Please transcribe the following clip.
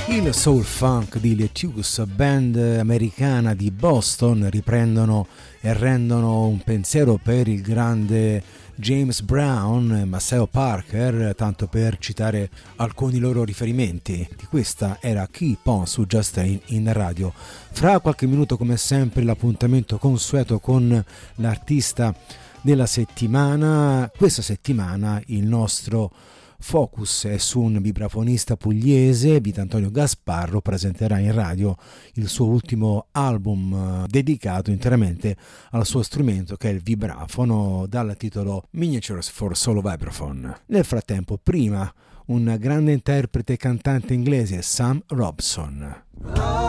Il soul funk di Lettuce, band americana di Boston, riprendono e rendono un pensiero per il grande James Brown, Maceo Parker, tanto per citare alcuni loro riferimenti. Di questa era Keep On su Just in radio. Fra qualche minuto, come sempre, l'appuntamento consueto con l'artista della settimana. Questa settimana il nostro focus è su un vibrafonista pugliese. Vitantonio Gasparro presenterà in radio il suo ultimo album dedicato interamente al suo strumento, che è il vibrafono, dal titolo Miniatures for Solo Vibraphone. Nel frattempo, prima un grande interprete e cantante inglese, Sam Robson.